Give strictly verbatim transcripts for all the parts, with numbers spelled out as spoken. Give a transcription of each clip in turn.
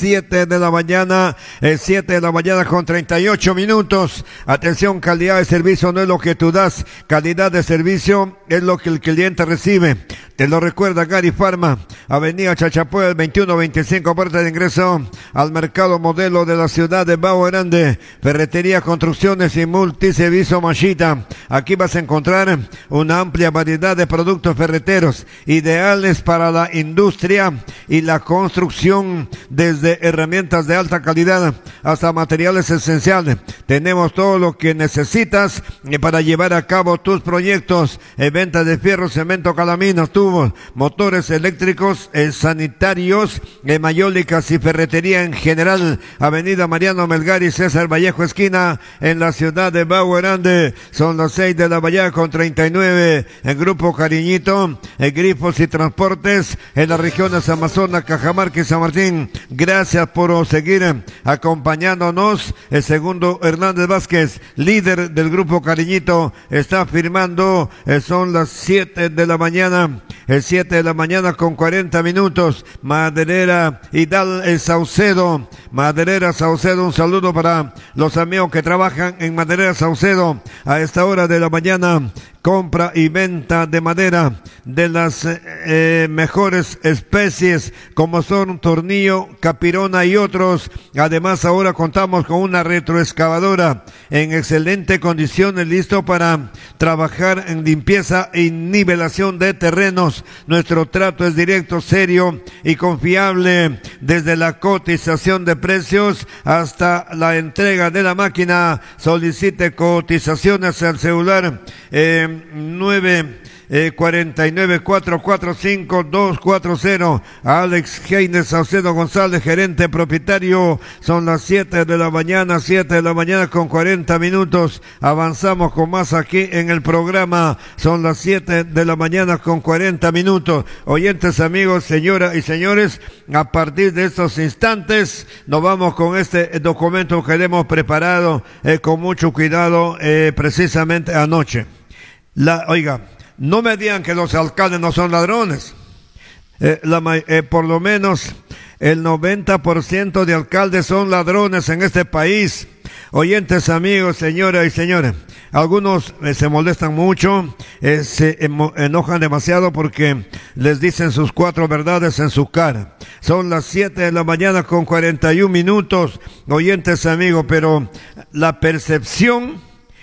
siete de la mañana, eh, siete de la mañana con treinta y ocho minutos. Atención, calidad de servicio no es lo que tú das, calidad de servicio es lo que el cliente recibe. Te lo recuerda Gary Pharma, Avenida Chachapoyas, veintiuno veinticinco, puerta de ingreso al mercado modelo de la ciudad de Bao Grande. Ferretería, construcciones y multiservicio Machita. Aquí vas a encontrar una amplia variedad de productos ferreteros ideales para la industria y la construcción, desde herramientas de alta calidad hasta materiales esenciales. Tenemos todo lo que necesitas para llevar a cabo tus proyectos. Eh, venta de fierro, cemento, calaminas, tubos, motores eléctricos, eh, sanitarios, eh, mayólicas y ferretería en general. Avenida Mariano Melgar y César Vallejo, esquina, en la ciudad de Bao Grande. Son las seis de la mañana con treinta y nueve. En Grupo Cariñito, en Grifos y Transportes, en las regiones Amazonas, Cajamarca y San Martín. Gracias por seguir acompañándonos. El segundo Hernández Vázquez, líder del Grupo Cariñito, está firmando. Eh, son las siete de la mañana, el siete de la mañana con cuarenta minutos. Maderera Hidal el Saucedo, Maderera Saucedo, un saludo para los amigos que trabajan en Maderera Saucedo a esta hora de la mañana. Compra y venta de madera de las eh, mejores especies, como son tornillo, capirona y otros. Además, ahora contamos con una retroexcavadora en excelente condiciones, listo para trabajar en limpieza y nivelación de terrenos. Nuestro trato es directo, serio y confiable, desde la cotización de precios hasta la entrega de la máquina. Solicite cotizaciones al celular eh, nueve Eh, cuarenta y nueve, cuatro cuatro cinco, dos cuatro cero. Alex Heines Saucedo González, gerente propietario. Son las siete de la mañana, siete de la mañana con cuarenta minutos. Avanzamos con más aquí en el programa. Son las siete de la mañana con cuarenta minutos. Oyentes, amigos, señoras y señores, a partir de estos instantes nos vamos con este documento que le hemos preparado eh, con mucho cuidado eh, precisamente anoche. La, oiga, no me digan que los alcaldes no son ladrones. Eh, la, eh, por lo menos el noventa por ciento de alcaldes son ladrones en este país. Oyentes, amigos, señoras y señores, algunos eh, se molestan mucho, eh, se emo- enojan demasiado porque les dicen sus cuatro verdades en su cara. Son las siete de la mañana con cuarenta y un minutos, oyentes, amigos, pero la percepción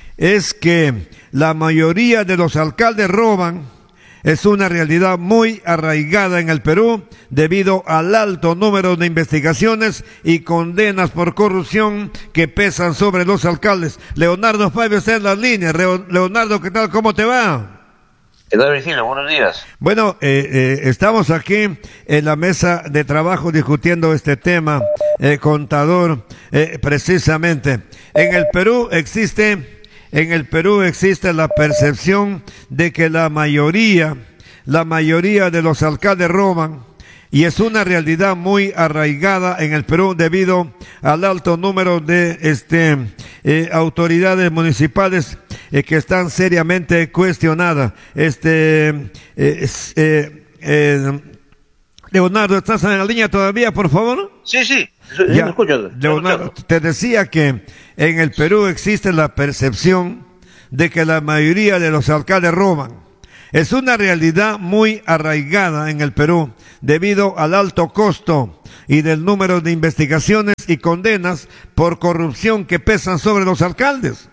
es que la mayoría de los alcaldes roban. Es una realidad muy arraigada en el Perú debido al alto número de investigaciones y condenas por corrupción que pesan sobre los alcaldes. Leonardo Fabio está en las líneas. Leonardo, ¿qué tal? ¿Cómo te va? ¿Qué tal, Virgilio? Buenos días. Bueno, eh, eh, estamos aquí en la mesa de trabajo discutiendo este tema, eh, contador, eh, precisamente. En el Perú existe... En el Perú existe la percepción de que la mayoría, la mayoría de los alcaldes roban, y es una realidad muy arraigada en el Perú debido al alto número de este eh, autoridades municipales eh, que están seriamente cuestionadas. Este eh, eh, eh, Leonardo, ¿estás en la línea todavía, por favor? Sí, sí, ya, ya, me escucho. Leonardo, te decía que en el Perú existe la percepción de que la mayoría de los alcaldes roban. Es una realidad muy arraigada en el Perú debido al alto costo y del número de investigaciones y condenas por corrupción que pesan sobre los alcaldes.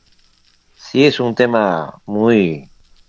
Sí, es un tema muy,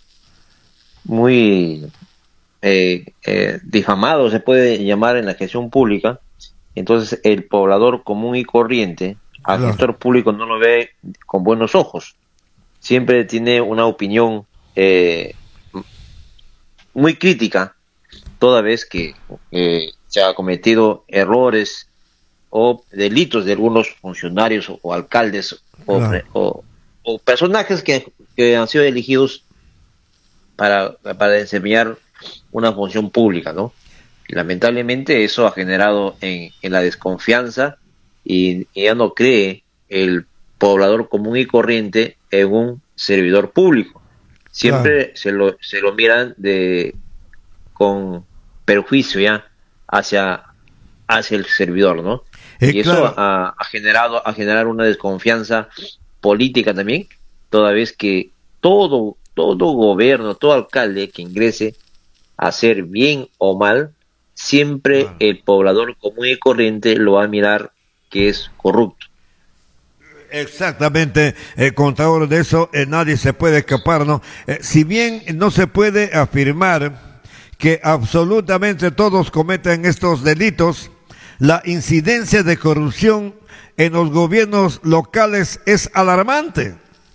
muy eh, eh, difamado, se puede llamar, en la gestión pública. Entonces el poblador común y corriente al Claro. gestor público no lo ve con buenos ojos. Siempre tiene una opinión eh, muy crítica toda vez que eh, se ha cometido errores o delitos de algunos funcionarios o, o alcaldes o, Claro. o, o personajes que, que han sido elegidos para, para desempeñar una función pública, ¿no? Y lamentablemente eso ha generado en, en la desconfianza y, y ya no cree el poblador común y corriente en un servidor público. Siempre Claro. se lo se lo miran de con perjuicio ya hacia hacia el servidor, ¿no? Eh, y eso claro. ha, ha generado ha generado una desconfianza política también, toda vez que todo todo gobierno, todo alcalde que ingrese a hacer bien o mal, siempre Claro. el poblador común y corriente lo va a mirar que es corrupto. Exactamente, eh, contador, de eso eh, nadie se puede escapar, ¿no? Eh, si bien no se puede afirmar que absolutamente todos cometen estos delitos, la incidencia de corrupción en los gobiernos locales es alarmante.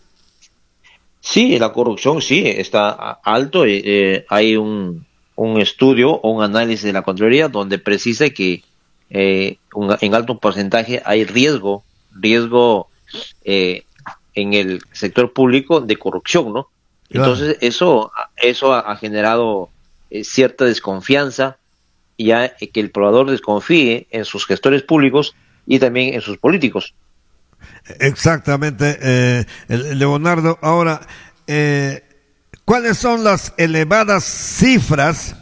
Sí, la corrupción sí está a- alto. Eh, eh, hay un, un estudio o un análisis de la Contraloría donde precisa que eh, un- en alto porcentaje hay riesgo, riesgo eh, en el sector público de corrupción, ¿no? Claro. Entonces eso, eso ha, ha generado eh, cierta desconfianza, ya eh, que el poblador desconfíe en sus gestores públicos y también en sus políticos. Exactamente, eh, Leonardo. Ahora, eh, ¿cuáles son las elevadas cifras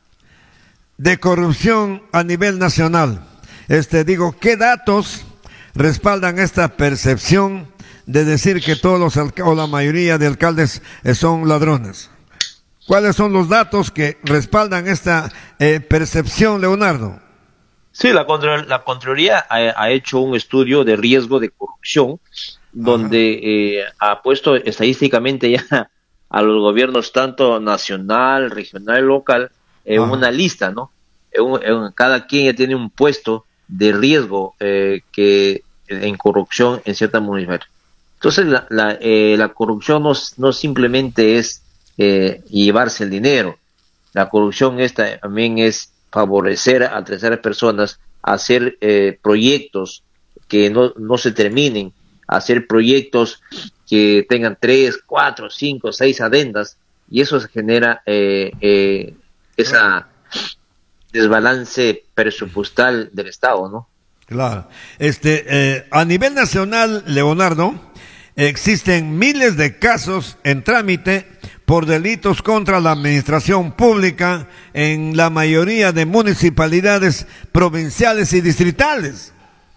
de corrupción a nivel nacional? Este, digo, ¿qué datos respaldan esta percepción de decir que todos los alca- o la mayoría de alcaldes eh, son ladrones? ¿Cuáles son los datos que respaldan esta eh, percepción, Leonardo? Sí, la, Contra- la Contraloría ha, ha hecho un estudio de riesgo de corrupción Ajá. donde eh, ha puesto estadísticamente ya a los gobiernos tanto nacional, regional y local en Ajá. una lista, ¿no? En un- en- cada quien ya tiene un puesto de riesgo eh, que en corrupción en cierta municipalidad. Entonces, la, la, eh, la corrupción no, s- no simplemente es eh, llevarse el dinero. La corrupción esta también es favorecer a terceras personas a hacer eh, proyectos que no, no se terminen, a hacer proyectos que tengan tres, cuatro, cinco, seis adendas, y eso se genera eh, eh, Claro. esa desbalance presupuestal del Estado, ¿no? Claro. Este, eh, a nivel nacional, Leonardo, existen miles de casos en trámite por delitos contra la administración pública en la mayoría de municipalidades provinciales y distritales.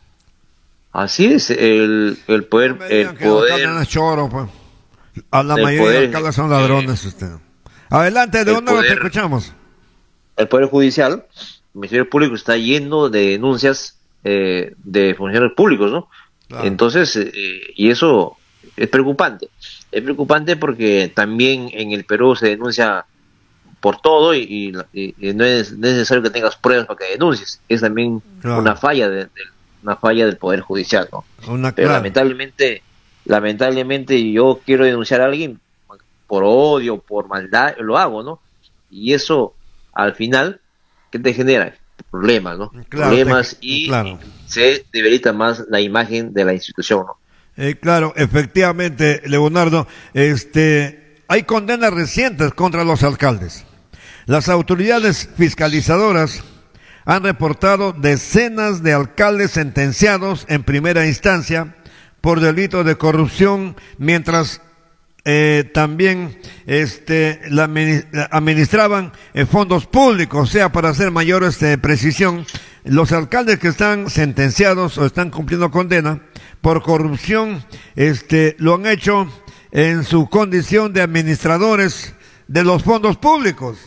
Así es, el, el No poder, me el digan que el alcalde no poder, es choro, pues. A la el mayoría de poder, alcaldes son eh, ladrones, usted. Adelante, el Leonardo, te poder escuchamos. el Poder Judicial, el Ministerio Público está lleno de denuncias eh, de funcionarios públicos, ¿no? Claro. Entonces, eh, y eso es preocupante. Es preocupante porque también en el Perú se denuncia por todo y, y- y no es no es necesario que tengas pruebas para que denuncies. Es también Claro. una falla de, de- una falla del Poder Judicial, ¿no? Una, Pero claro. lamentablemente, lamentablemente yo quiero denunciar a alguien por odio, por maldad, lo hago, ¿no? Y eso al final, ¿qué te genera? Problemas, ¿no? Claro, Problemas te- y claro. se debilita más la imagen de la institución, ¿no? Eh, claro, efectivamente, Leonardo, este, hay condenas recientes contra los alcaldes. Las autoridades fiscalizadoras han reportado decenas de alcaldes sentenciados en primera instancia por delitos de corrupción, mientras eh, también este, la, administraban eh, fondos públicos. O sea, para hacer mayor este, precisión, los alcaldes que están sentenciados o están cumpliendo condena por corrupción, este, lo han hecho en su condición de administradores de los fondos públicos.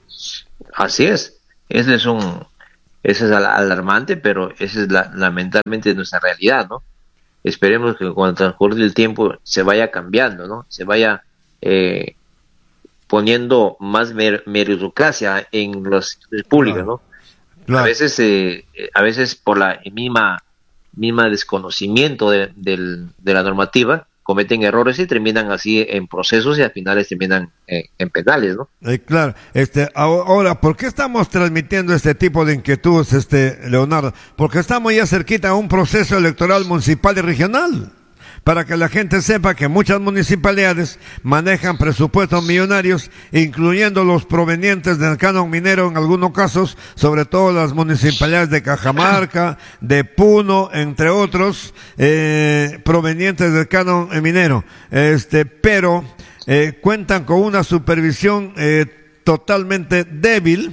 Así es. Ese es un, ese es al- alarmante, pero esa es la, lamentablemente nuestra realidad, ¿no? Esperemos que con el transcurso del tiempo se vaya cambiando, ¿no? Se vaya eh, poniendo más mer meritocracia en las instituciones públicas, Claro, ¿no? A claro. veces, eh, eh, a veces por la misma, misma desconocimiento de, del- de la normativa, cometen errores y terminan así en procesos y al final terminan eh, en penales, ¿no? Eh, claro, este, ahora, ¿por qué estamos transmitiendo este tipo de inquietudes, este, Leonardo? Porque estamos ya cerquita a un proceso electoral municipal y regional, para que la gente sepa que muchas municipalidades manejan presupuestos millonarios, incluyendo los provenientes del canon minero en algunos casos, sobre todo las municipalidades de Cajamarca, de Puno, entre otros, eh, provenientes del canon minero. Este, pero eh, cuentan con una supervisión eh, totalmente débil,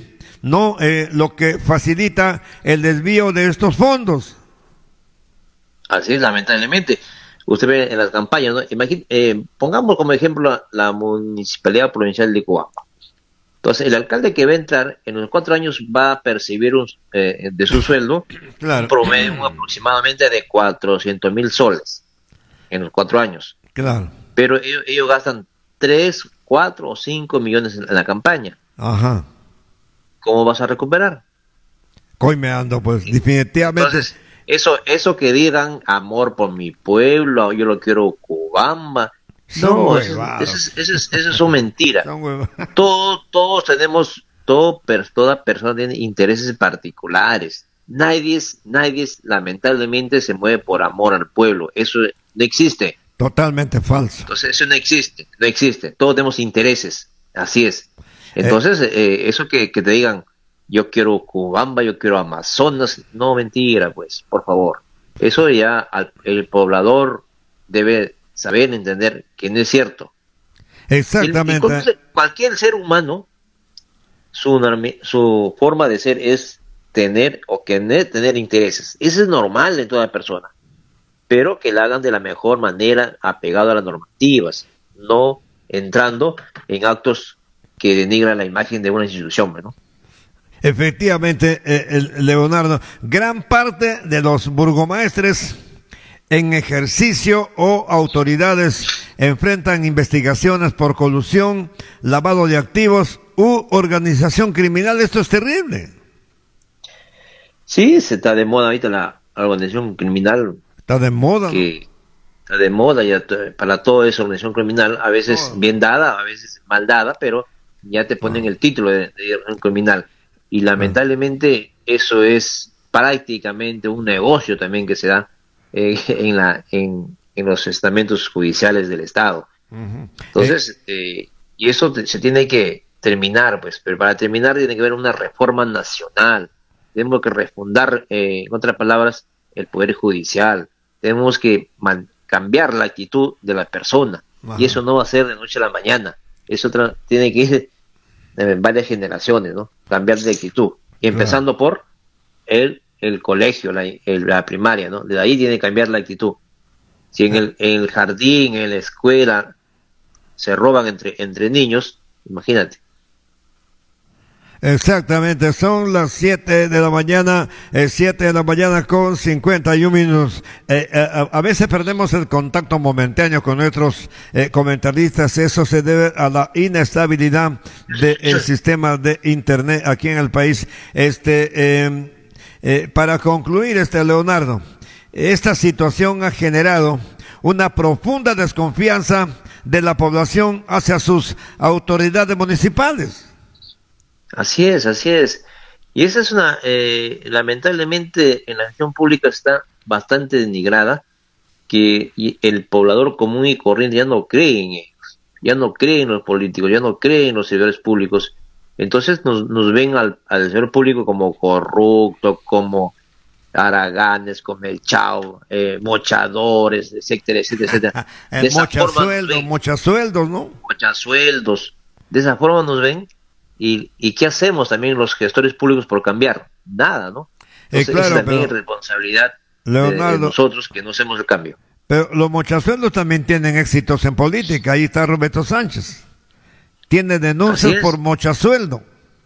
no eh, lo que facilita el desvío de estos fondos. Así es, lamentablemente. Usted ve en las campañas, ¿no? Imagine, eh, pongamos como ejemplo la, la Municipalidad Provincial de Cobamba. Entonces, el alcalde que va a entrar en los cuatro años va a percibir un, eh, de su sueldo claro. un promedio un aproximadamente de cuatrocientos mil soles en los cuatro años. Claro. Pero ellos, ellos gastan tres, cuatro o cinco millones en, en la campaña. Ajá. ¿Cómo vas a recuperar? Coimeando, pues, definitivamente. Entonces, eso, eso que digan amor por mi pueblo, yo lo quiero Cobamba. No, eso, eso, eso, eso, eso son mentiras. Todos, todos tenemos, todo, toda persona tiene intereses particulares. Nadie es, nadie es, lamentablemente se mueve por amor al pueblo. Eso no existe. Totalmente falso. Entonces eso no existe, no existe. Todos tenemos intereses, así es. Entonces eh. Eh, eso que, que te digan, yo quiero Cobamba, yo quiero Amazonas, no, mentira, pues, por favor. Eso ya al, el poblador debe saber entender que no es cierto. Exactamente. El, el, cualquier ser humano, su, su forma de ser es tener o querer tener intereses. Eso es normal en toda persona, pero que la hagan de la mejor manera, apegado a las normativas, no entrando en actos que denigran la imagen de una institución, ¿no? Efectivamente, eh, el, Leonardo, gran parte de los burgomaestres en ejercicio o autoridades enfrentan investigaciones por colusión, lavado de activos u organización criminal. Esto es terrible. Sí, se está de moda ahorita la organización criminal. Está de moda. Que ¿no? Está de moda ya para todo eso, organización criminal, a veces oh. bien dada, a veces mal dada, pero ya te ponen oh. el título de, de organización criminal. Y lamentablemente oh. eso es prácticamente un negocio también que se da Eh, en, la, en, en los estamentos judiciales del Estado. Uh-huh. Entonces, eh, y eso te, se tiene que terminar, pues, pero para terminar tiene que haber una reforma nacional. Tenemos que refundar, eh, en otras palabras, el Poder Judicial. Tenemos que man, cambiar la actitud de la persona. Uh-huh. Y eso no va a ser de noche a la mañana. Eso tra- tiene que ir en varias generaciones, ¿no? Cambiar de actitud. Y empezando uh-huh. por el el colegio, la, el, la primaria, ¿no? De ahí tiene que cambiar la actitud. Si en el, en el jardín, en la escuela, se roban entre, entre niños, imagínate. Exactamente, son las siete de la mañana, eh, siete de la mañana con cincuenta y un minutos. Eh, eh, a, a veces perdemos el contacto momentáneo con nuestros eh, comentaristas. Eso se debe a la inestabilidad del sistema de internet aquí en el país. Este, eh, Eh, para concluir, este Leonardo, esta situación ha generado una profunda desconfianza de la población hacia sus autoridades municipales. Así es, así es. Y esa es una, eh, lamentablemente en la gestión pública está bastante denigrada, que el poblador común y corriente ya no cree en ellos, ya no cree en los políticos, ya no cree en los servidores públicos. Entonces nos, nos ven al, al sector público como corrupto, como haraganes, como el chao, eh, mochadores, etcétera, etcétera, etcétera. De esa mocha forma sueldos, muchos sueldos, ¿no? Muchos sueldos. De esa forma nos ven. Y, ¿Y qué hacemos también los gestores públicos por cambiar? Nada, ¿no? Entonces, eh, claro, esa también pero, es responsabilidad Leonardo, de, de nosotros que no hacemos el cambio. Pero los mochasueldos también tienen éxitos en política. Ahí está Roberto Sánchez. Tiene denuncias por mochasueldo.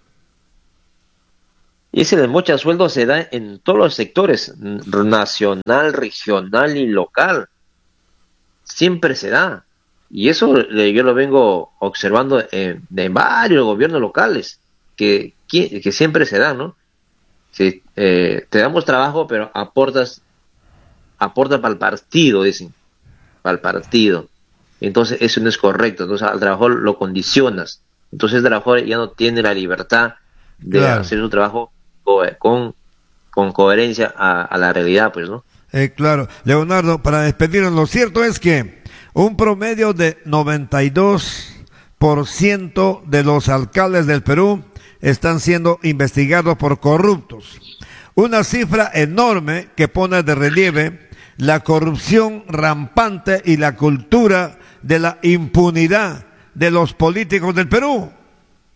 Y ese de mochasueldo se da en todos los sectores, nacional, regional y local. Siempre se da. Y eso yo lo vengo observando en, en varios gobiernos locales, que, que, que siempre se da, ¿no? Que, eh, te damos trabajo, pero aportas, aporta para el partido, dicen, para el partido. Entonces eso no es correcto. Entonces al trabajador lo condicionas. Entonces el trabajador ya no tiene la libertad de claro. hacer su trabajo co- con, con coherencia a, a la realidad, pues, ¿no? Eh, claro. Leonardo, para despedirnos, lo cierto es que un promedio de noventa y dos por ciento de los alcaldes del Perú están siendo investigados por corruptos. Una cifra enorme que pone de relieve la corrupción rampante y la cultura de la impunidad de los políticos del Perú.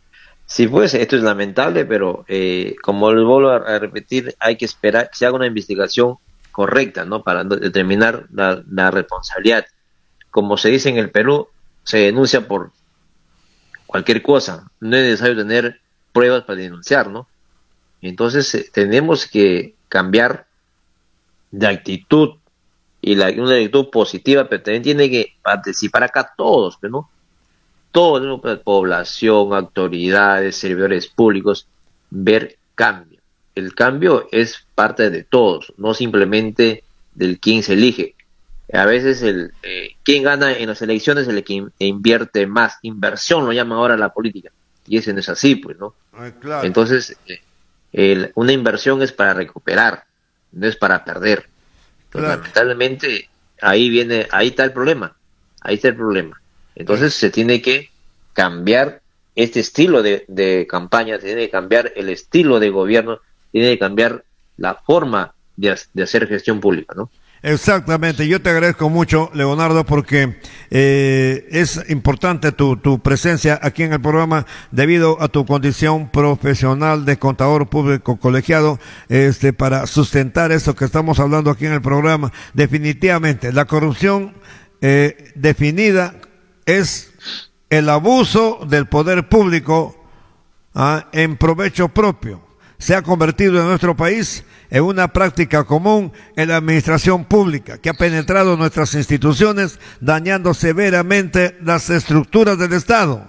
Sí, pues esto es lamentable, pero eh, como les vuelvo a, a repetir, hay que esperar que se haga una investigación correcta, ¿no? Para no- determinar la, la responsabilidad. Como se dice en el Perú, se denuncia por cualquier cosa. No es necesario tener pruebas para denunciar, ¿no? Entonces eh, tenemos que cambiar de actitud y la, una actitud positiva, pero también tiene que participar acá todos, pues, ¿no? Toda la población, autoridades, servidores públicos, ver cambio. El cambio es parte de todos, no simplemente del quien se elige. A veces el eh, quien gana en las elecciones es el que in- invierte más. Inversión lo llaman ahora la política. Y eso no es así, pues, ¿no? Ay, claro. Entonces, eh, el- una inversión es para recuperar, no es para perder. Entonces, Claro. lamentablemente, ahí viene, ahí está el problema, ahí está el problema. Entonces, se tiene que cambiar este estilo de, de campaña, se tiene que cambiar el estilo de gobierno, tiene que cambiar la forma de, ha- de hacer gestión pública, ¿no? Exactamente, yo te agradezco mucho, Leonardo, porque eh, es importante tu, tu presencia aquí en el programa debido a tu condición profesional de contador público colegiado, este, para sustentar eso que estamos hablando aquí en el programa. Definitivamente, la corrupción eh, definida es el abuso del poder público, ah, en provecho propio. Se ha convertido en nuestro país en una práctica común en la administración pública que ha penetrado nuestras instituciones, dañando severamente las estructuras del Estado.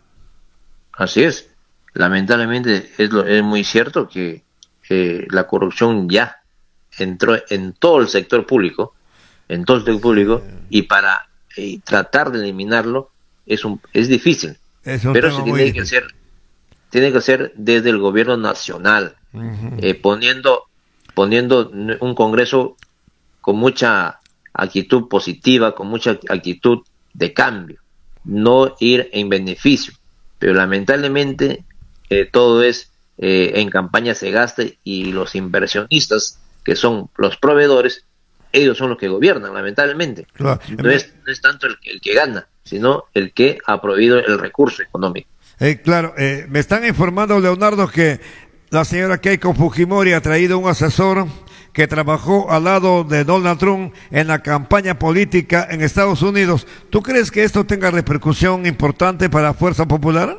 Así es. Lamentablemente es, lo, es muy cierto que eh, la corrupción ya entró en todo el sector público, en todo el sector público, y para eh, tratar de eliminarlo es un es difícil, Es un pero tema se muy tiene que difícil. hacer tiene que hacer desde el gobierno nacional, Ujú. eh, poniendo poniendo un Congreso con mucha actitud positiva, con mucha actitud de cambio, no ir en beneficio. Pero lamentablemente eh, todo es eh, en campaña se gasta y los inversionistas, que son los proveedores, ellos son los que gobiernan, lamentablemente. Claro. No es, no es tanto el, el que gana, sino el que ha proveído el recurso económico. Eh, claro, eh, me están informando, Leonardo, que la señora Keiko Fujimori ha traído un asesor que trabajó al lado de Donald Trump en la campaña política en Estados Unidos. ¿Tú crees que esto tenga repercusión importante para Fuerza Popular?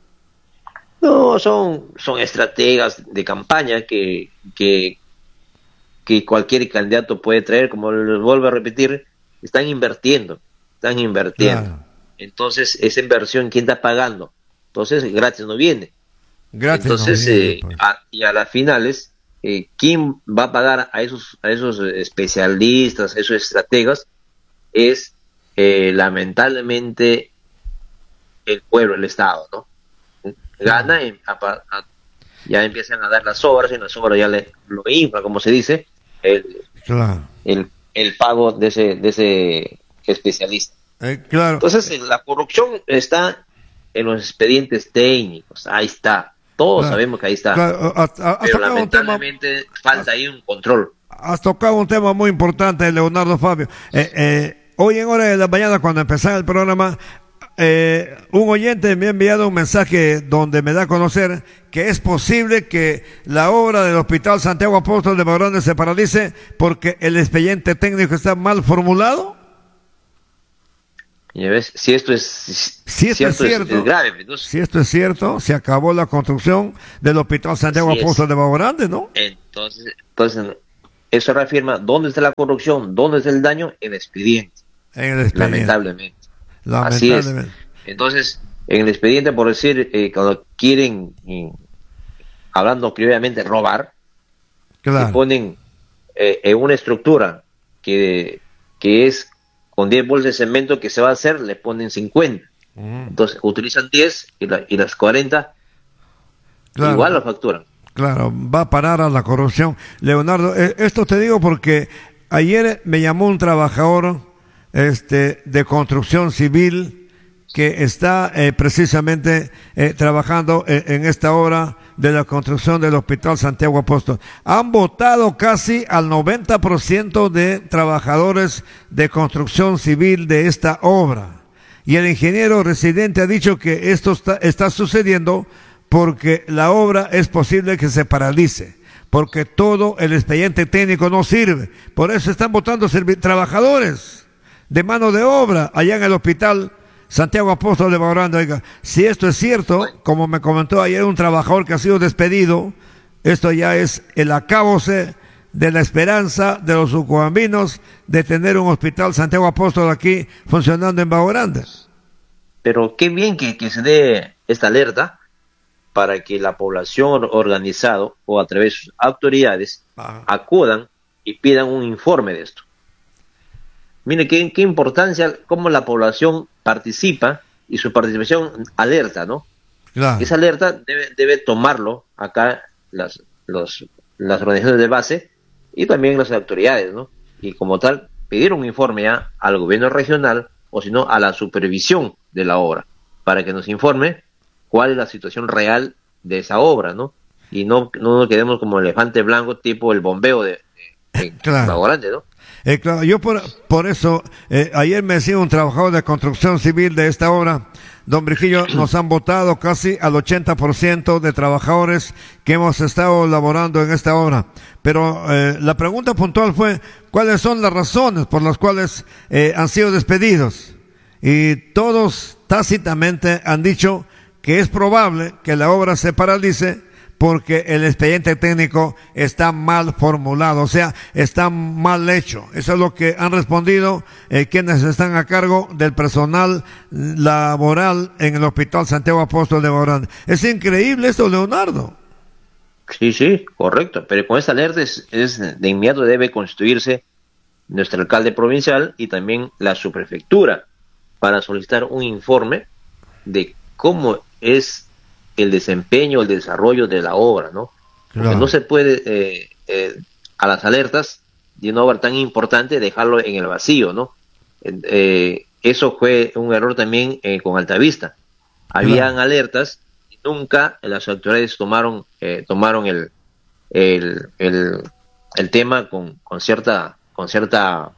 No, son, son estrategas de campaña que, que, que cualquier candidato puede traer, como les vuelvo a repetir, están invirtiendo, están invirtiendo. Claro. Entonces, esa inversión, ¿quién está pagando? Entonces, gratis no viene. Gratis. Entonces, no viene, eh, pues. a- y a las finales, eh, ¿quién va a pagar a esos, a esos especialistas, a esos estrategas? Es eh, lamentablemente el pueblo, el Estado, ¿no? Gana, y a pa- a- ya empiezan a dar las obras, y las obras ya le, lo infla, como se dice, el, Claro. el, el pago de ese, de ese especialista. Eh, claro. Entonces, eh, la corrupción está en los expedientes técnicos, ahí está. Todos Claro. sabemos que ahí está. Claro, has, has Pero tocado un tema, lamentablemente falta ahí un control. has tocado un tema muy importante, Leonardo Fabio. Eh, eh, hoy en hora de la mañana, cuando empezaba el programa, eh, un oyente me ha enviado un mensaje donde me da a conocer que es posible que la obra del Hospital Santiago Apóstol de Bagrande se paralice porque el expediente técnico está mal formulado. ¿Ya ves? Si esto es Si esto es cierto, es, cierto, es grave. Entonces, si esto es cierto, se acabó la construcción del Hospital Santiago Así es. Apóstol de Bagrande, ¿no? entonces, entonces, eso reafirma dónde está la corrupción, dónde está el daño en el expediente, En el expediente. lamentablemente. Así es. Lamentablemente. Entonces, en el expediente, por decir, eh, cuando quieren, eh, hablando criollamente, robar, se Claro. ponen eh, en una estructura que, que es con diez bolsas de cemento que se va a hacer, le ponen cincuenta. Ujú. Entonces, utilizan diez y, la- y las cuarenta Claro. igual lo facturan. Claro, va a parar a la corrupción. Leonardo, eh, esto te digo porque ayer me llamó un trabajador este, de construcción civil que está eh, precisamente eh, trabajando en, en esta obra de la construcción del Hospital Santiago Apóstol. Han votado casi al noventa por ciento de trabajadores de construcción civil de esta obra. Y el ingeniero residente ha dicho que esto está, está sucediendo porque la obra es posible que se paralice, porque todo el expediente técnico no sirve. Por eso están votando trabajadores de mano de obra allá en el hospital Santiago Apóstol de Baoranda. Oiga, si esto es cierto, como me comentó ayer un trabajador que ha sido despedido, esto ya es el acabose de la esperanza de los sucuambinos de tener un hospital Santiago Apóstol aquí funcionando en Baoranda. Pero qué bien que, que se dé esta alerta para que la población organizada o a través de sus autoridades Ajá. acudan y pidan un informe de esto. Mire qué, qué importancia, cómo la población participa y su participación alerta, ¿no? Claro. Esa alerta debe, debe tomarlo acá las, los, las organizaciones de base y también las autoridades, ¿no? Y como tal, pedir un informe ya al gobierno regional o si no a la supervisión de la obra para que nos informe cuál es la situación real de esa obra, ¿no? Y no, no nos quedemos como elefante blanco tipo el bombeo de, de, de claro. Grande, ¿no? Eh, claro, yo por, por eso, eh, ayer me decía un trabajador de construcción civil de esta obra, don Virgilio, nos han votado casi al ochenta por ciento de trabajadores que hemos estado laborando en esta obra. Pero eh, la pregunta puntual fue, ¿cuáles son las razones por las cuales eh, han sido despedidos? Y todos tácitamente han dicho que es probable que la obra se paralice porque el expediente técnico está mal formulado, o sea, está mal hecho. Eso es lo que han respondido eh, quienes están a cargo del personal laboral en el Hospital Santiago Apóstol de Baoranda. Es increíble esto, Leonardo. Sí, sí, correcto, pero con esta alerta es, es de inmediato debe constituirse nuestro alcalde provincial y también la subprefectura para solicitar un informe de cómo es el desempeño, el desarrollo de la obra, ¿no? Claro. Porque no se puede eh, eh, a las alertas de una obra tan importante dejarlo en el vacío, ¿no? Eh, eso fue un error también eh, con Altavista. Habían claro. alertas y nunca las autoridades tomaron eh, tomaron el el, el el tema con, con cierta con cierta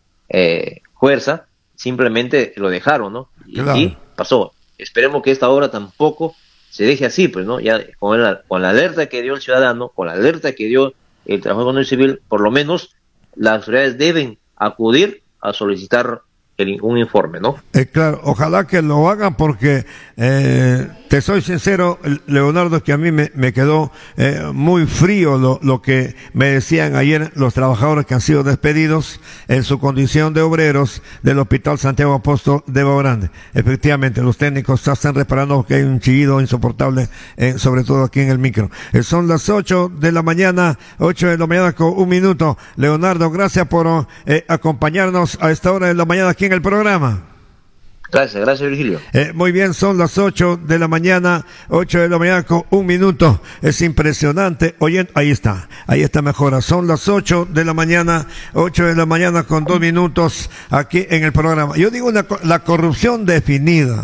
eh, fuerza, simplemente lo dejaron, ¿no? Y, claro. y pasó. Esperemos que esta obra tampoco se deje así, pues, ¿no? Ya con la, con la alerta que dio el ciudadano, con la alerta que dio el trabajador civil, por lo menos las autoridades deben acudir a solicitar el, un informe, ¿no? Eh, claro, ojalá que lo hagan porque eh, te soy sincero, Leonardo, que a mí me, me quedó eh, muy frío lo, lo que me decían ayer los trabajadores que han sido despedidos en su condición de obreros del Hospital Santiago Apóstol de Baoranda. Efectivamente, los técnicos están reparando que hay un chillido insoportable, eh, sobre todo aquí en el micro. Eh, son las ocho de la mañana, ocho de la mañana con un minuto. Leonardo, gracias por eh, acompañarnos a esta hora de la mañana aquí en el programa. Gracias, gracias Virgilio. Eh, muy bien, son las ocho de la mañana, ocho de la mañana con un minuto. Es impresionante. Oye, ahí está, ahí está mejora. Son las ocho de la mañana, ocho de la mañana con dos minutos aquí en el programa. Yo digo una, la corrupción definida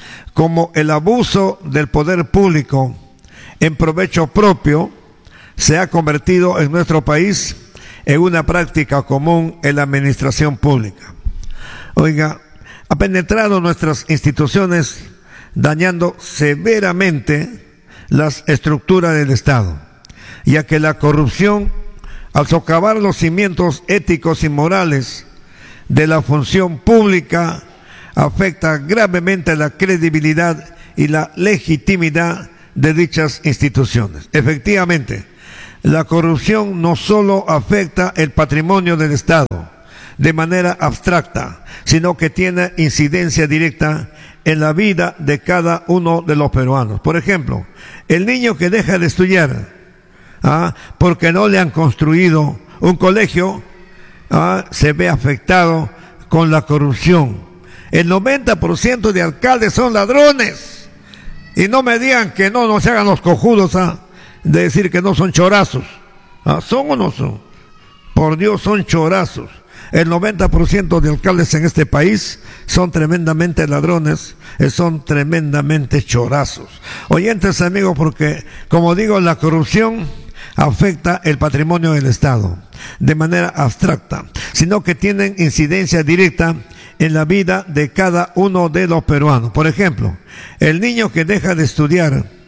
como el abuso del poder público en provecho propio se ha convertido en nuestro país en una práctica común en la administración pública. Oiga, ha penetrado nuestras instituciones dañando severamente las estructuras del Estado, ya que la corrupción, al socavar los cimientos éticos y morales de la función pública, afecta gravemente la credibilidad y la legitimidad de dichas instituciones. Efectivamente, la corrupción no solo afecta el patrimonio del Estado de manera abstracta, sino que tiene incidencia directa en la vida de cada uno de los peruanos. Por ejemplo, el niño que deja de estudiar ¿ah? porque no le han construido un colegio, ¿ah? se ve afectado con la corrupción. El noventa por ciento de alcaldes son ladrones. Y no me digan que no, no se hagan los cojudos ¿ah? de decir que no son chorazos. ¿Ah? ¿Son o no son? Por Dios, son chorazos. El noventa por ciento de alcaldes en este país son tremendamente ladrones, son tremendamente chorazos. Oyentes amigos, porque como digo, la corrupción afecta el patrimonio del Estado de manera abstracta, sino que tienen incidencia directa en la vida de cada uno de los peruanos. Por ejemplo, el niño que deja de estudiar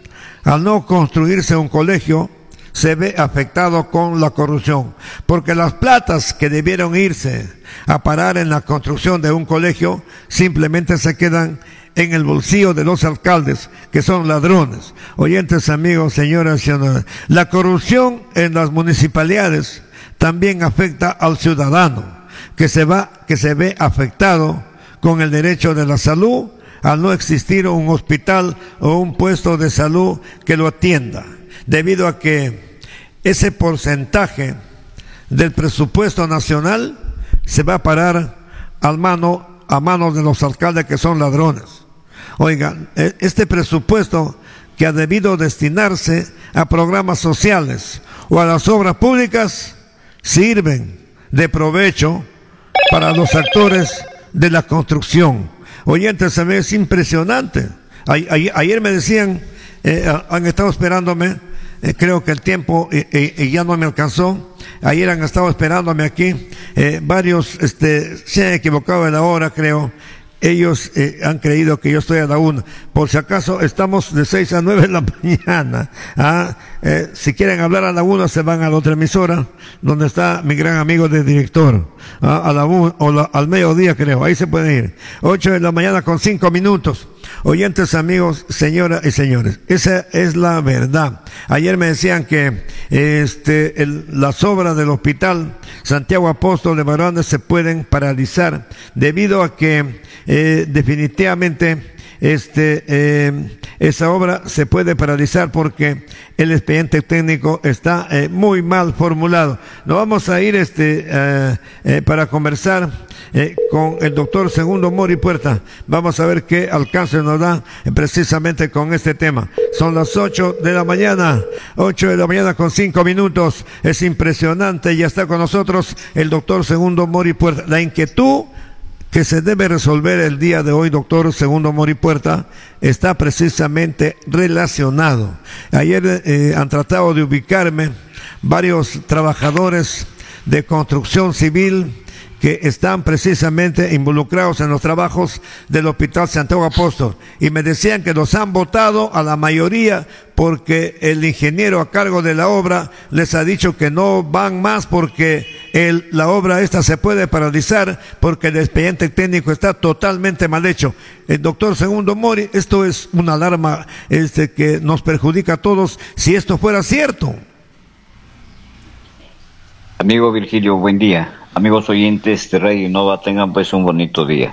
al no construirse un colegio, se ve afectado con la corrupción, porque las platas que debieron irse a parar en la construcción de un colegio simplemente se quedan en el bolsillo de los alcaldes, que son ladrones. Oyentes, amigos, señoras y señores, la corrupción en las municipalidades también afecta al ciudadano, que se va, que se ve afectado con el derecho de la salud al no existir un hospital o un puesto de salud que lo atienda, debido a que ese porcentaje del presupuesto nacional se va a parar al mano, a manos de los alcaldes, que son ladrones. Oigan, este presupuesto que ha debido destinarse a programas sociales o a las obras públicas sirven de provecho para los actores de la construcción. Oyentes, es impresionante. Ayer, ayer me decían, eh, han estado esperándome, eh, creo que el tiempo eh, eh, ya no me alcanzó. Ayer han estado esperándome aquí, eh, varios este, se han equivocado de la hora, creo. Ellos eh, han creído que yo estoy a la una. Por si acaso, estamos de seis a nueve de la mañana. ¿Ah? Eh, si quieren hablar a la una, se van a la otra emisora, donde está mi gran amigo de director. ¿Ah? A la una, o la, al mediodía, creo. Ahí se pueden ir. Ocho de la mañana con cinco minutos. Oyentes, amigos, señoras y señores, esa es la verdad. Ayer me decían que este, el, las obras del hospital Santiago Apóstol de Barrantes se pueden paralizar debido a que eh, definitivamente este eh, esa obra se puede paralizar porque el expediente técnico está eh, muy mal formulado. Nos vamos a ir este eh, eh, para conversar eh, con el doctor Segundo Mori Puerta. Vamos a ver qué alcance nos da eh, precisamente con este tema. Son las ocho de la mañana, ocho de la mañana con cinco minutos. Es impresionante. Ya está con nosotros el doctor Segundo Mori Puerta. La inquietud que se debe resolver el día de hoy, doctor Segundo Mori Puerta, está precisamente relacionado. Ayer eh, han tratado de ubicarme varios trabajadores de construcción civil que están precisamente involucrados en los trabajos del Hospital Santiago Apóstol, y me decían que los han votado a la mayoría porque el ingeniero a cargo de la obra les ha dicho que no van más porque el, la obra esta se puede paralizar porque el expediente técnico está totalmente mal hecho. El doctor Segundo Mori, esto es una alarma este, que nos perjudica a todos si esto fuera cierto. Amigo Virgilio, buen día. Amigos oyentes de Radio Innova, tengan pues un bonito día.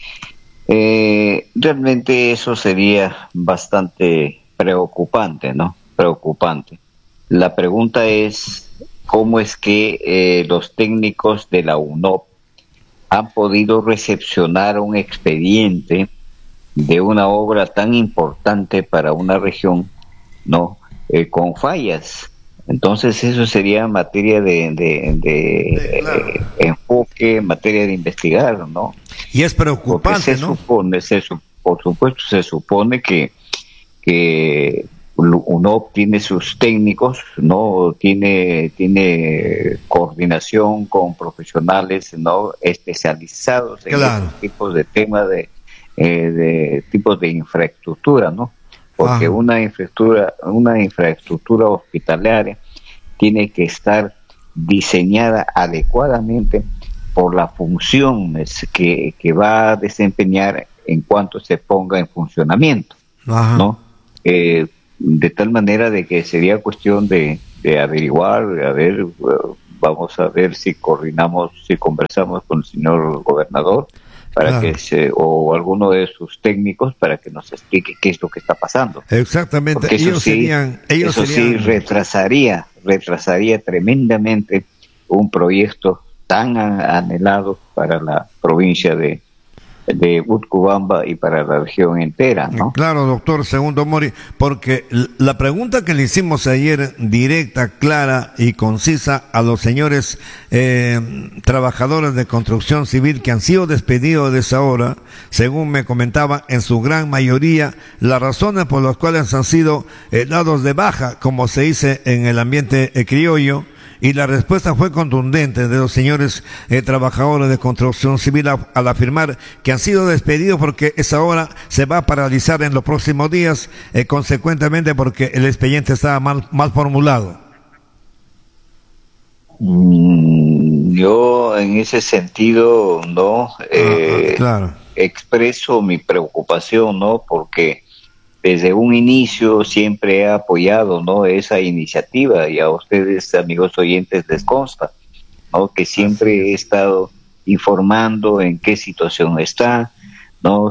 Eh, realmente eso sería bastante preocupante, ¿no? Preocupante. La pregunta es, ¿cómo es que eh, los técnicos de la U N O P han podido recepcionar un expediente de una obra tan importante para una región, ¿no? Eh, con fallas? Entonces eso sería materia de, de, de sí, claro. eh, enfoque, materia de investigar, ¿no? Y es preocupante, se ¿no? Supone, se, por supuesto, se supone que, que U N O P tiene sus técnicos, ¿no? Tiene, tiene coordinación con profesionales, ¿no? Especializados en claro. estos tipos de temas de, eh, de tipos de infraestructura, ¿no? Porque ah. una infraestructura, una infraestructura hospitalaria tiene que estar diseñada adecuadamente por la función que, que va a desempeñar en cuanto se ponga en funcionamiento, Ajá. ¿no? Eh, de tal manera de que sería cuestión de, de averiguar, a ver, vamos a ver si coordinamos, si conversamos con el señor gobernador, para claro. que se, o alguno de sus técnicos para que nos explique qué es lo que está pasando. Exactamente. Porque eso ellos sí, serían, ellos eso serían... sí retrasaría, retrasaría tremendamente un proyecto tan anhelado para la provincia de de Utcubamba y para la región entera, ¿no? Claro, doctor Segundo Mori, porque la pregunta que le hicimos ayer, directa, clara y concisa a los señores eh, trabajadores de construcción civil que han sido despedidos de esa obra, según me comentaba, en su gran mayoría, las razones por las cuales han sido eh, dados de baja, como se dice en el ambiente eh, criollo, y la respuesta fue contundente de los señores eh, trabajadores de construcción civil a, al afirmar que han sido despedidos porque esa obra se va a paralizar en los próximos días, eh, consecuentemente porque el expediente estaba mal, mal formulado. Mm, yo en ese sentido, no, eh, ah, claro. expreso mi preocupación, ¿no? Porque desde un inicio siempre he apoyado, ¿no?, esa iniciativa, y a ustedes, amigos oyentes, les consta, ¿no?, que siempre he estado informando en qué situación está, ¿no?,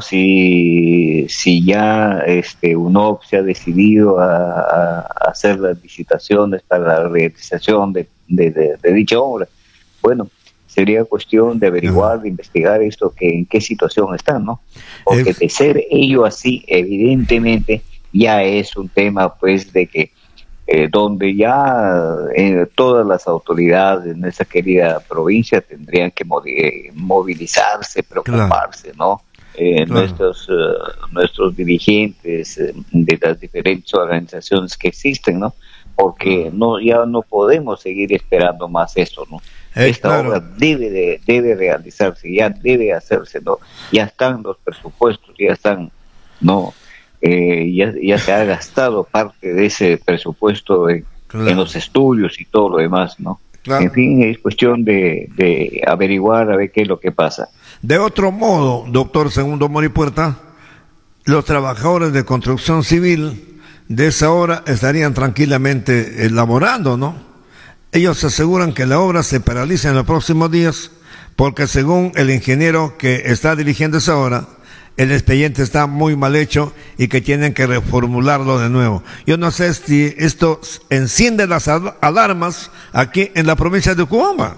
si, si ya este, U N O P se ha decidido a, a hacer las licitaciones para la realización de, de, de, de dicha obra. Bueno, sería cuestión de averiguar, de investigar esto, que en qué situación están, ¿no? Porque Es... de ser ello así, evidentemente, ya es un tema, pues, de que eh, donde ya eh, todas las autoridades en esa querida provincia tendrían que movilizarse, preocuparse, claro, ¿no? Eh, claro. Nuestros uh, nuestros dirigentes eh, de las diferentes organizaciones que existen, ¿no? Porque no ya no podemos seguir esperando más esto, ¿no? Eh, Esta claro. obra debe de, debe realizarse, ya debe hacerse, ¿no? Ya están los presupuestos, ya están, ¿no? Eh, ya, ya se ha gastado parte de ese presupuesto en, claro. en los estudios y todo lo demás, ¿no? Claro. En fin, es cuestión de, de averiguar a ver qué es lo que pasa. De otro modo, doctor Segundo Mori Puerta, los trabajadores de construcción civil de esa obra estarían tranquilamente elaborando, ¿no? Ellos aseguran que la obra se paraliza en los próximos días porque, según el ingeniero que está dirigiendo esa obra, el expediente está muy mal hecho y que tienen que reformularlo de nuevo. Yo no sé si esto enciende las alarmas aquí en la provincia de Cubamba.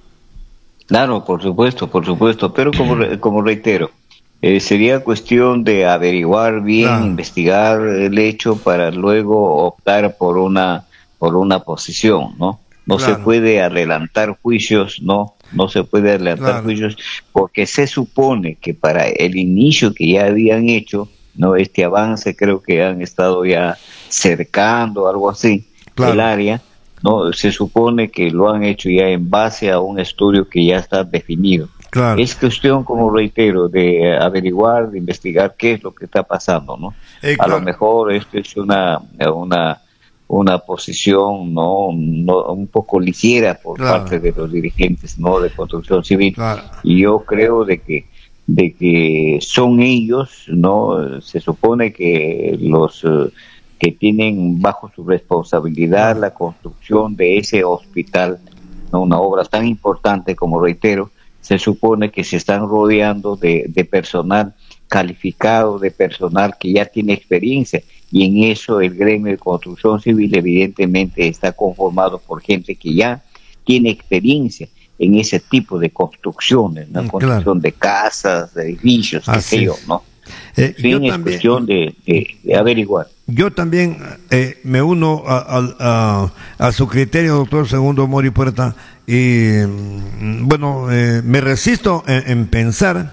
Claro, por supuesto, por supuesto, pero como, como reitero, eh, sería cuestión de averiguar bien, claro. investigar el hecho para luego optar por una, por una posición, ¿no? No claro. se puede adelantar juicios, no, no se puede adelantar claro. juicios, porque se supone que para el inicio que ya habían hecho, no, este avance creo que han estado ya cercando, algo así, claro. el área, no, se supone que lo han hecho ya en base a un estudio que ya está definido. Claro. Es cuestión, como reitero, de averiguar, de investigar qué es lo que está pasando, ¿no? Eh, claro. A lo mejor esto es una, una una posición no, no un poco ligera por claro. parte de los dirigentes, no, de construcción civil, claro. y yo creo de que de que son ellos, no, se supone que los uh, que tienen bajo su responsabilidad la construcción de ese hospital, no, una obra tan importante, como reitero, se supone que se están rodeando de, de personal calificado, de personal que ya tiene experiencia, y en eso el gremio de construcción civil evidentemente está conformado por gente que ya tiene experiencia en ese tipo de construcciones, ¿no? Construcción claro. de casas, de edificios, qué sé yo, ¿no? Eh, en fin, es también, cuestión de, de, de averiguar. Yo también eh, me uno a, a, a, a su criterio, doctor Segundo Mori Puerta, y bueno, eh, me resisto en, en pensar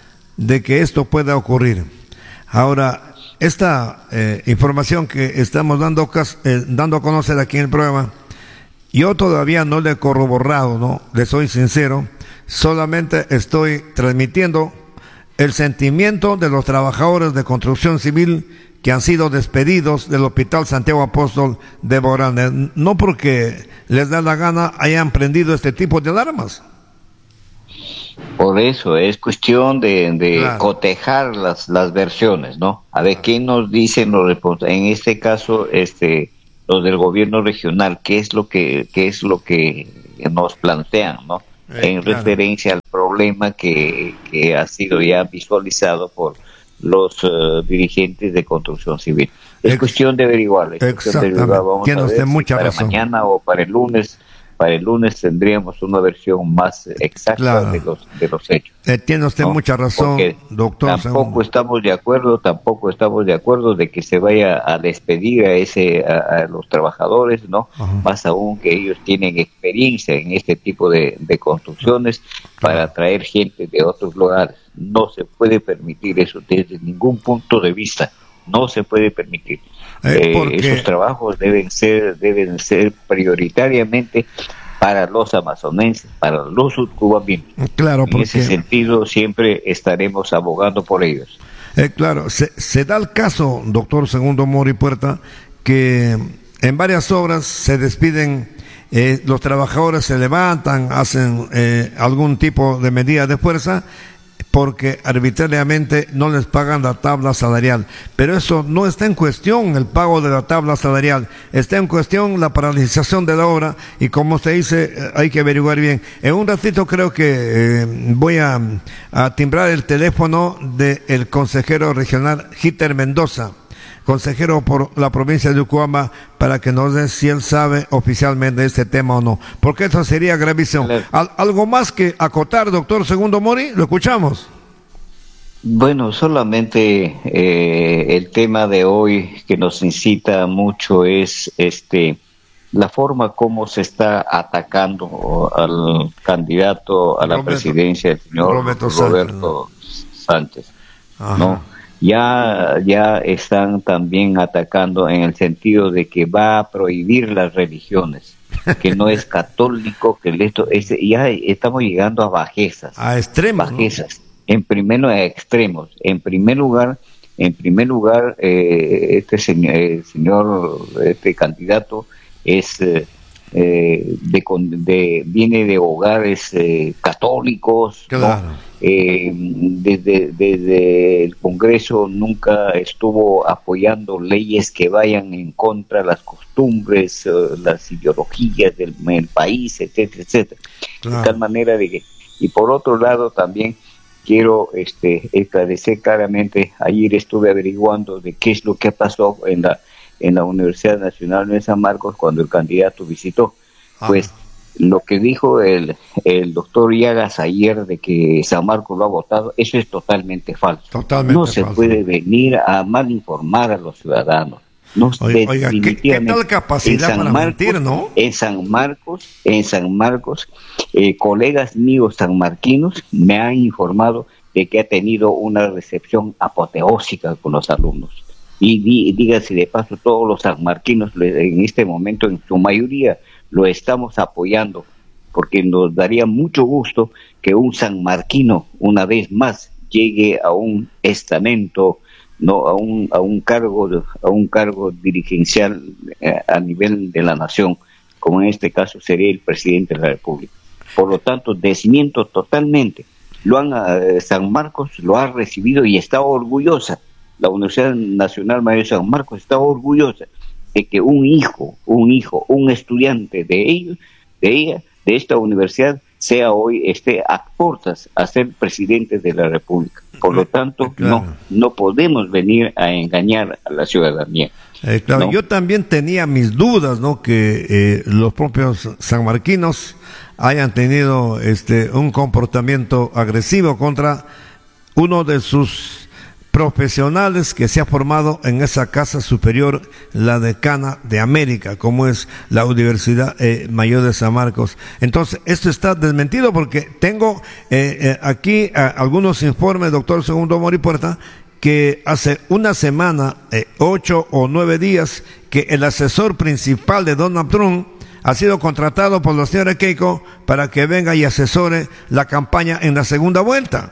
de que esto pueda ocurrir. Ahora, esta eh, información que estamos dando, eh, dando a conocer aquí en el programa, yo todavía no le he corroborado, ¿no? Le soy sincero, solamente estoy transmitiendo el sentimiento de los trabajadores de construcción civil que han sido despedidos del Hospital Santiago Apóstol de Borane, no porque les da la gana hayan prendido este tipo de alarmas. Por eso es cuestión de, de claro. cotejar las las versiones, ¿no? A ver qué nos dicen los responsables. En este caso, este, los del gobierno regional, qué es lo que qué es lo que nos plantean, ¿no? Eh, en claro. referencia al problema que, que ha sido ya visualizado por los uh, dirigentes de construcción civil. Es Ex- cuestión de averiguar. Exactamente. Vamos Tiene a ver usted si mucha para razón. Mañana o para el lunes. Para el lunes tendríamos una versión más exacta claro. de los de los hechos. Eh, tiene usted ¿no? mucha razón, porque doctor. Tampoco segundo. estamos de acuerdo, tampoco estamos de acuerdo de que se vaya a despedir a ese a, a los trabajadores, ¿no? Ajá. Más aún que ellos tienen experiencia en este tipo de, de construcciones para atraer gente de otros lugares. No se puede permitir eso desde ningún punto de vista. No se puede permitir. Eh, eh, esos trabajos deben ser deben ser prioritariamente para los amazonenses, para los sudcubanos. Claro, porque... En ese sentido siempre estaremos abogando por ellos. Eh, claro, se, se da el caso, doctor Segundo Mori Puerta, que en varias obras se despiden, eh, los trabajadores se levantan, hacen eh, algún tipo de medida de fuerza, porque arbitrariamente no les pagan la tabla salarial. Pero eso no está en cuestión, el pago de la tabla salarial. Está en cuestión la paralización de la obra, y como usted dice, hay que averiguar bien. En un ratito creo que eh, voy a, a timbrar el teléfono del consejero regional Giter Mendoza, consejero por la provincia de Ucuamba, para que nos dé si él sabe oficialmente este tema o no, porque eso sería gravísimo. Al, ¿Algo más que acotar, doctor Segundo Mori? ¿Lo escuchamos? Bueno, solamente eh, el tema de hoy que nos incita mucho es este la forma como se está atacando al candidato a la Roberto, presidencia, el señor Roberto, Roberto Sánchez, Sánchez ¿no? Ya, ya están también atacando en el sentido de que va a prohibir las religiones, que no es católico, que esto es, ya estamos llegando a bajezas, a extremos, bajezas, ¿no? En primero a extremos. En primer lugar, en primer lugar, eh, este señor, eh, señor, este candidato es eh, de, de viene de hogares eh, católicos, claro. ¿no? Eh, desde, desde el Congreso nunca estuvo apoyando leyes que vayan en contra de las costumbres, uh, las ideologías del, del país, etcétera, etcétera. Claro. De tal manera de que, y por otro lado también quiero este esclarecer claramente, ayer estuve averiguando de qué es lo que pasó en la en la Universidad Nacional de San Marcos cuando el candidato visitó. Ah. Pues lo que dijo el, el doctor Llagas ayer de que San Marcos lo ha votado, eso es totalmente falso. Totalmente no se falso. puede venir a mal informar a los ciudadanos. No, oiga, oiga ¿qué, ¿qué tal capacidad para Marcos, mentir, no? En San Marcos, en San Marcos, eh, colegas míos sanmarquinos me han informado de que ha tenido una recepción apoteósica con los alumnos. Y dí, dígase de paso, todos los sanmarquinos en este momento, en su mayoría, lo estamos apoyando, porque nos daría mucho gusto que un sanmarquino, una vez más, llegue a un estamento, no a un a un cargo a un cargo dirigencial eh, a nivel de la nación, como en este caso sería el presidente de la República. Por lo tanto, desmiento totalmente. Lo han eh, San Marcos lo ha recibido y está orgullosa. La Universidad Nacional Mayor de San Marcos está orgullosa de que un hijo, un hijo, un estudiante de ellos, de ella, de esta universidad, sea hoy, esté a puertas a ser presidente de la República. Por lo tanto, claro. no, no podemos venir a engañar a la ciudadanía. Eh, claro, ¿no? Yo también tenía mis dudas, ¿no? Que eh, los propios sanmarquinos hayan tenido este un comportamiento agresivo contra uno de sus profesionales que se ha formado en esa casa superior, la decana de América, como es la Universidad eh, Mayor de San Marcos. Entonces, esto está desmentido porque tengo eh, eh, aquí eh, algunos informes, doctor Segundo Mori Puerta, que hace una semana, eh, ocho o nueve días, que el asesor principal de Donald Trump ha sido contratado por la señora Keiko para que venga y asesore la campaña en la segunda vuelta.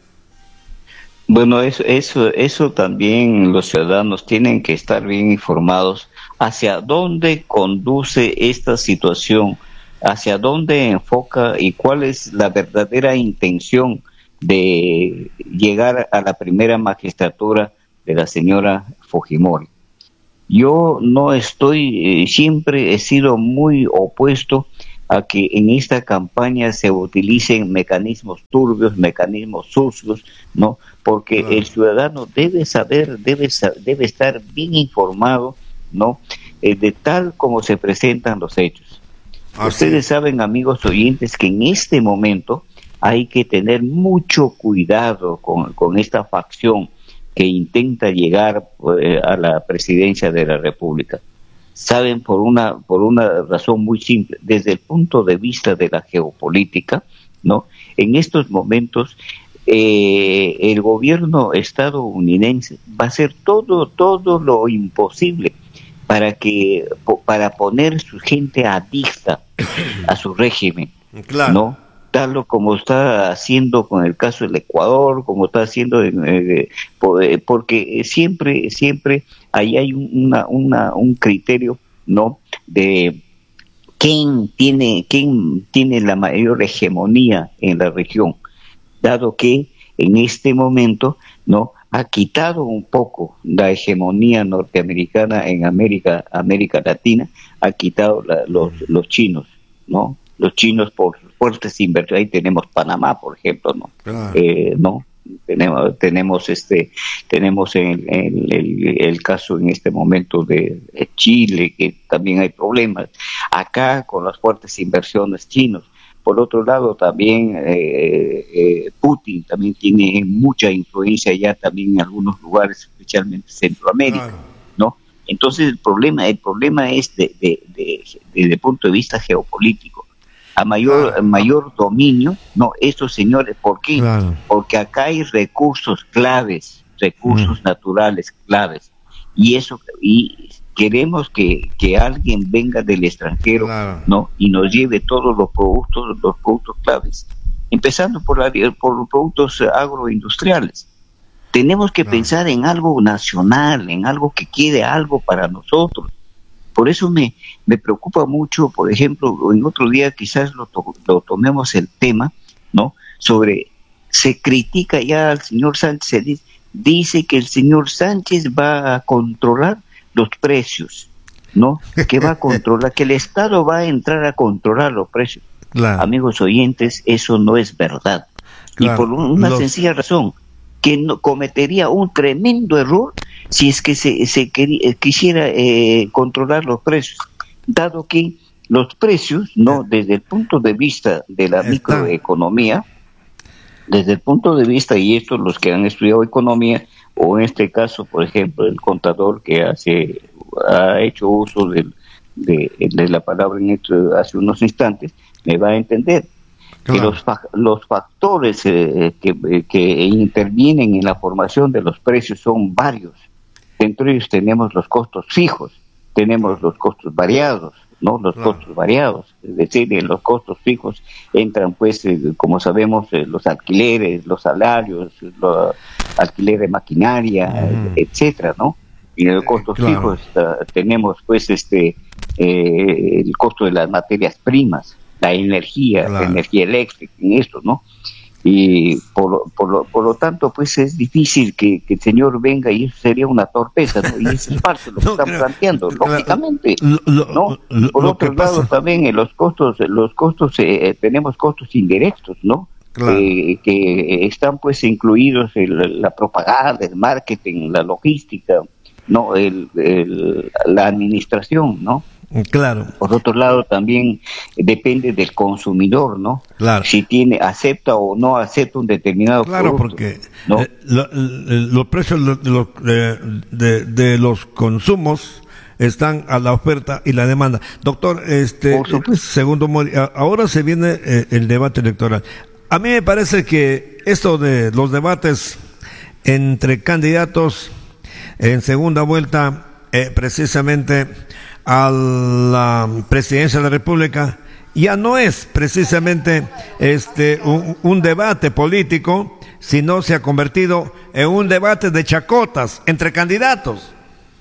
Bueno, eso, eso, eso también los ciudadanos tienen que estar bien informados hacia dónde conduce esta situación, hacia dónde enfoca y cuál es la verdadera intención de llegar a la primera magistratura de la señora Fujimori. Yo no estoy, eh, siempre he sido muy opuesto a que en esta campaña se utilicen mecanismos turbios, mecanismos sucios, ¿no? Porque claro. El ciudadano debe saber, debe debe estar bien informado, ¿no? Eh, de tal como se presentan los hechos. Así Ustedes es. saben, amigos oyentes, que en este momento hay que tener mucho cuidado con, con esta facción que intenta llegar eh, a la presidencia de la República. Saben, por una por una razón muy simple, desde el punto de vista de la geopolítica, ¿no? En estos momentos eh, el gobierno estadounidense va a hacer todo todo lo imposible para que para poner su gente adicta a su régimen, claro. ¿no? Tal como está haciendo con el caso del Ecuador, como está haciendo en, eh, porque siempre siempre ahí hay una, una un criterio, ¿no? De quién tiene quién tiene la mayor hegemonía en la región, dado que en este momento, ¿no?, ha quitado un poco la hegemonía norteamericana en América América Latina, ha quitado la, los los chinos, ¿no? Los chinos por fuertes inversiones. Ahí tenemos Panamá, por ejemplo, ¿no? Claro. Eh, no tenemos tenemos este tenemos el, el, el, el caso en este momento de, de Chile, que también hay problemas acá con las fuertes inversiones chinos. Por otro lado, también eh, eh, Putin también tiene mucha influencia ya también en algunos lugares, especialmente Centroamérica, claro. ¿no? Entonces el problema el problema es de, de, de, desde el punto de vista geopolítico. A mayor claro. mayor dominio, no, estos señores, ¿por qué? Claro. Porque acá hay recursos claves, recursos mm. naturales claves, y eso y queremos que, que alguien venga del extranjero, claro. ¿no? Y nos lleve todos los productos, los productos claves, empezando por, la, por los productos agroindustriales. Tenemos que claro. pensar en algo nacional, en algo que quede algo para nosotros. Por eso me, me preocupa mucho, por ejemplo, en otro día quizás lo, to, lo tomemos el tema, ¿no? Sobre, se critica ya al señor Sánchez, se dice, dice que el señor Sánchez va a controlar los precios, ¿no? Que va a controlar, que el Estado va a entrar a controlar los precios. Claro. Amigos oyentes, eso no es verdad. Claro. Y por una los... sencilla razón, que no, cometería un tremendo error si es que se, se quería, quisiera eh, controlar los precios, dado que los precios, ¿no? Desde el punto de vista de la Está. microeconomía, desde el punto de vista, y estos los que han estudiado economía, o en este caso, por ejemplo, el contador que hace ha hecho uso de, de, de la palabra en esto hace unos instantes, me va a entender claro. que los, los factores eh, que, que intervienen en la formación de los precios son varios. Dentro de ellos tenemos los costos fijos, tenemos los costos variados, ¿no? Los claro. costos variados, es decir, en los costos fijos entran, pues, eh, como sabemos, eh, los alquileres, los salarios, los alquiler de maquinaria, uh-huh. etcétera, ¿no? Y en los costos claro. fijos uh, tenemos, pues, este eh, el costo de las materias primas, la energía, claro. la energía eléctrica, en esto, ¿no? Y por lo, por lo, por lo tanto, pues es difícil que, que el señor venga, y eso sería una torpeza, ¿no? Y eso es parte de lo que no, están creo, planteando, claro, lógicamente, lo, ¿no? Lo, por lo otro lado, pasa... también en los costos, los costos, eh, tenemos costos indirectos, ¿no? Claro. Eh, que están pues incluidos en la propaganda, el marketing, la logística, no, el, el la administración, ¿no? Claro. Por otro lado, también depende del consumidor, ¿no? Claro. Si tiene, acepta o no acepta un determinado claro, producto. Claro, porque ¿no? eh, lo, los precios de los, de, de, de los consumos están a la oferta y la demanda. Doctor, este, segundo, ahora se viene eh, el debate electoral. A mí me parece que esto de los debates entre candidatos en segunda vuelta, eh, precisamente a la presidencia de la República, ya no es precisamente este un, un debate político, sino se ha convertido en un debate de chacotas entre candidatos.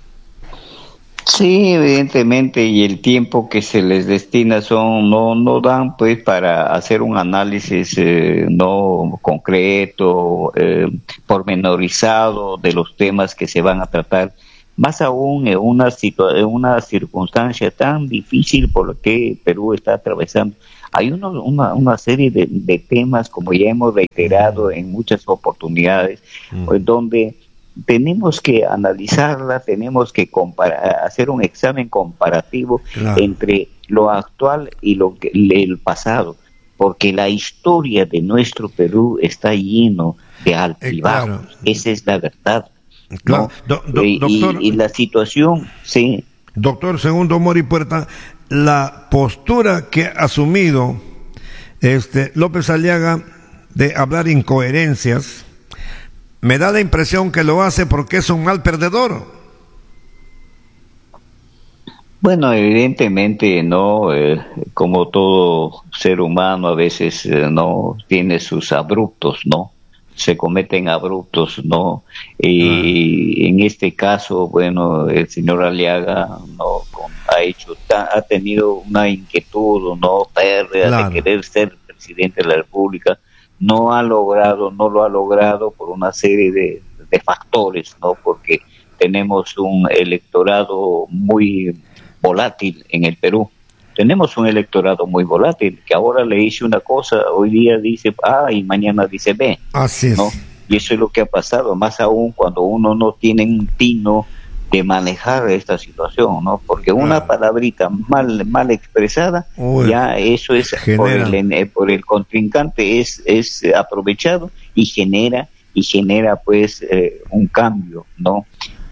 Sí, evidentemente, y el tiempo que se les destina son no no dan pues para hacer un análisis eh, no concreto, eh, pormenorizado de los temas que se van a tratar. Más aún en una, situa- en una circunstancia tan difícil por la que Perú está atravesando. Hay uno, una, una serie de, de temas, como ya hemos reiterado en muchas oportunidades, mm. pues, donde tenemos que analizarla, tenemos que comparar, hacer un examen comparativo claro. entre lo actual y lo que, el pasado, porque la historia de nuestro Perú está lleno de altibajos. Eh, claro. Esa es la verdad. Claro. ¿no? Do, do, y, doctor, y, y la situación, sí. Doctor Segundo Mori Puerta, la postura que ha asumido este López Aliaga de hablar incoherencias, me da la impresión que lo hace porque es un mal perdedor. Bueno, evidentemente, ¿no? Eh, como todo ser humano a veces eh, no tiene sus abruptos, ¿no? Se cometen abruptos, ¿no? Y en este caso, bueno, el señor Aliaga no con- ha hecho, ta- ha tenido una inquietud, ¿no? Férrea Claro. de querer ser presidente de la República, no ha logrado, no lo ha logrado por una serie de, de factores, ¿no? Porque tenemos un electorado muy volátil en el Perú. Tenemos un electorado muy volátil, que ahora le dice una cosa, hoy día dice A y mañana dice B, Así es. ¿no? Y eso es lo que ha pasado, más aún cuando uno no tiene un tino de manejar esta situación, ¿no? Porque una Claro. palabrita mal mal expresada, Uy, ya eso es por genera. el, en- eh, por el contrincante es es eh, aprovechado y genera y genera pues eh, un cambio, ¿no?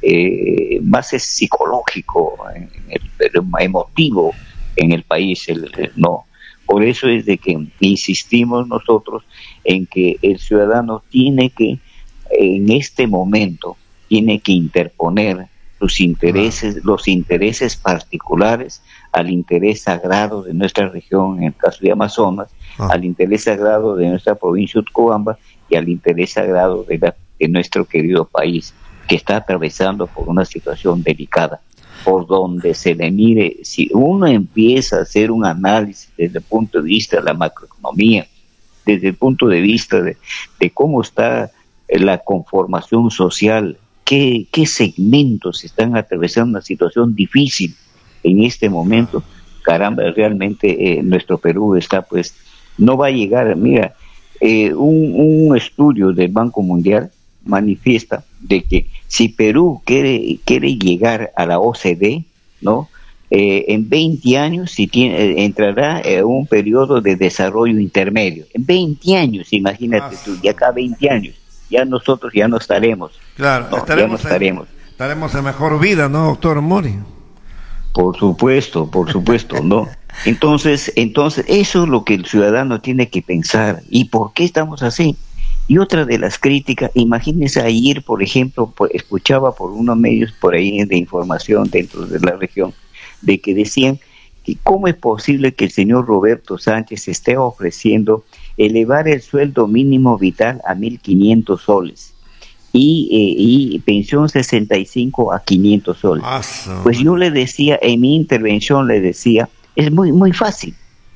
Eh, más es psicológico, en el, pero emotivo en el país, el, el- no. Por eso es de que insistimos nosotros en que el ciudadano tiene que, en este momento, tiene que interponer sus intereses, los intereses particulares al interés sagrado de nuestra región, en el caso de Amazonas, Ah. al interés sagrado de nuestra provincia de Utcubamba y al interés sagrado de, la- de nuestro querido país, que está atravesando por una situación delicada. Por donde se le mire, si uno empieza a hacer un análisis desde el punto de vista de la macroeconomía, desde el punto de vista de, de cómo está la conformación social, qué, qué segmentos están atravesando una situación difícil en este momento, caramba, realmente eh, nuestro Perú está pues, no va a llegar, mira, eh, un, un estudio del Banco Mundial manifiesta de que si Perú quiere quiere llegar a la O C D, ¿no? Eh, en veinte años si tiene, eh, entrará en un periodo de desarrollo intermedio. En veinte años, imagínate tú, ya acá veinte años, ya nosotros ya no estaremos. Claro, No, estaremos, ya no estaremos. En, estaremos en mejor vida, ¿no, doctor Mori? Por supuesto, por supuesto, ¿no? Entonces, entonces eso es lo que el ciudadano tiene que pensar. ¿Y por qué estamos así? Y otra de las críticas, imagínense ayer, por ejemplo, por, escuchaba por unos medios por ahí de información dentro de la región, de que decían que cómo es posible que el señor Roberto Sánchez esté ofreciendo elevar el sueldo mínimo vital a mil quinientos soles y, eh, y pensión sesenta y cinco a quinientos soles. Ah, so- Pues yo le decía, en mi intervención le decía, es muy, muy fácil.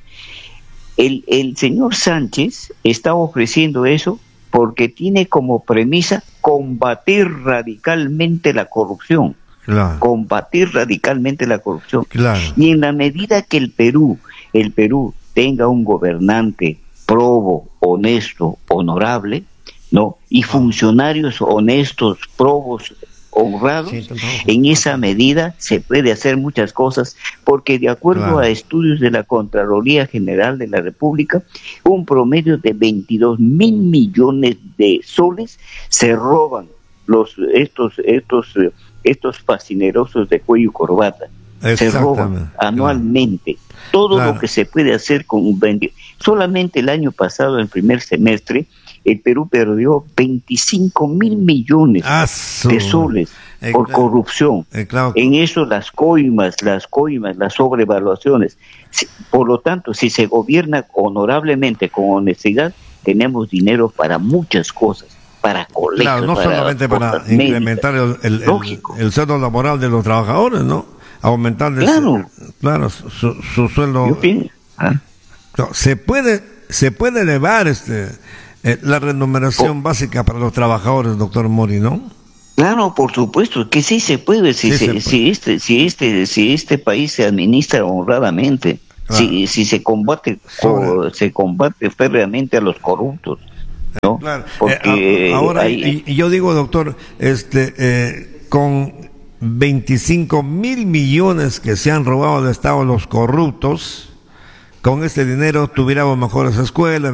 El, el señor Sánchez está ofreciendo eso porque tiene como premisa combatir radicalmente la corrupción, Claro, combatir radicalmente la corrupción. claro. Y en la medida que el Perú, el Perú tenga un gobernante probo, honesto, honorable, ¿no? Y funcionarios honestos, probos, honrados, Sí, entonces, en esa medida se puede hacer muchas cosas, porque de acuerdo Claro. a estudios de la Contraloría General de la República, un promedio de veintidós mil millones de soles se roban los estos estos eh, estos fascinerosos de cuello y corbata. Se roban Exactamente, anualmente todo Claro. lo que se puede hacer con un veinte. Solamente el año pasado, en el primer semestre, el Perú perdió veinticinco mil millones Ah, su- de soles Eh, por claro. corrupción. Eh, claro. En eso las coimas, las coimas, las sobrevaluaciones. Si- Por lo tanto, si se gobierna honorablemente, con honestidad, tenemos dinero para muchas cosas, para colegios, Claro, no para solamente para cosas médicas. incrementar el, el, el, Lógico. el sueldo laboral de los trabajadores, ¿no? Aumentarles, Claro. claro, su, su- su sueldo. Yo pienso, ¿ah? No, se puede, se puede elevar este eh, la remuneración Oh. básica para los trabajadores, doctor Mori, ¿no? Claro, por supuesto que sí se puede, si, Sí se- se puede. si este, si este, si este país se administra honradamente, Claro. si, si se combate, Sobre- o se combate férreamente a los corruptos, ¿no? Claro. Porque Eh, a- ahora, hay- y, y yo digo, doctor, este, eh, con veinticinco mil millones que se han robado al Estado los corruptos, con este dinero tuviéramos mejores escuelas,